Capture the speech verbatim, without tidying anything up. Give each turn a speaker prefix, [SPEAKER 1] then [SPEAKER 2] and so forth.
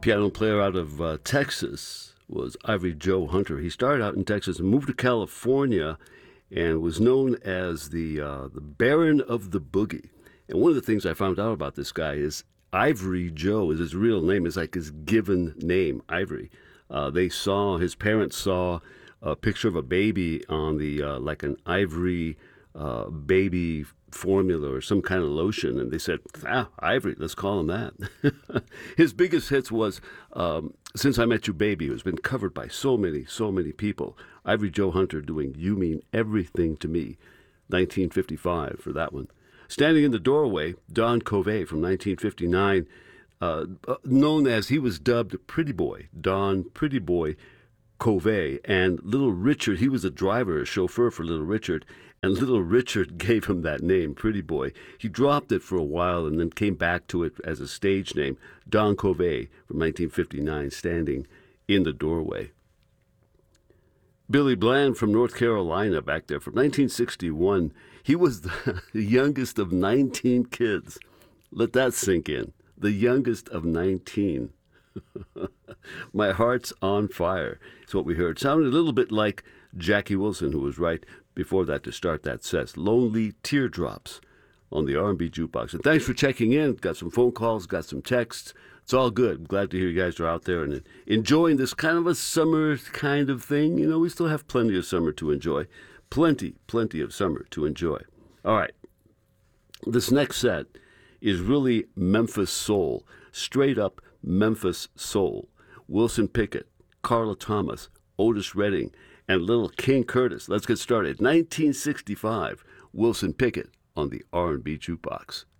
[SPEAKER 1] piano player out of uh, Texas was Ivory Joe Hunter. He started out in Texas and moved to California and was known as the uh, the Baron of the Boogie. And one of the things I found out about this guy is Ivory Joe is his real name. It's like his given name, Ivory. Uh, they saw, his parents saw a picture of a baby on the, uh, like an Ivory uh, baby formula or some kind of lotion, and they said, ah, Ivory, let's call him that. His biggest hits was um, Since I Met You Baby. It has been covered by so many, so many people. Ivory Joe Hunter doing You Mean Everything to Me, nineteen fifty-five for that one. Standing in the Doorway, Don Covey from nineteen fifty-nine, uh, known as, he was dubbed Pretty Boy, Don Pretty Boy Covey. And Little Richard, he was a driver, a chauffeur for Little Richard, and Little Richard gave him that name, Pretty Boy. He dropped it for a while and then came back to it as a stage name, Don Covey from nineteen fifty-nine, Standing in the Doorway. Billy Bland from North Carolina back there from nineteen sixty-one. He was the youngest of nineteen kids. Let that sink in. The youngest of nineteen. My Heart's on Fire is what we heard. Sounded a little bit like Jackie Wilson, who was right before that to start that set. Lonely Teardrops on the R and B Jukebox. And thanks for checking in. Got some phone calls, got some texts. It's all good. I'm glad to hear you guys are out there and enjoying this kind of a summer kind of thing. You know, we still have plenty of summer to enjoy. Plenty, plenty of summer to enjoy. All right. This next set is really Memphis soul. Straight up Memphis soul. Wilson Pickett, Carla Thomas, Otis Redding, and little King Curtis. Let's get started. nineteen sixty-five, Wilson Pickett on the R and B Jukebox.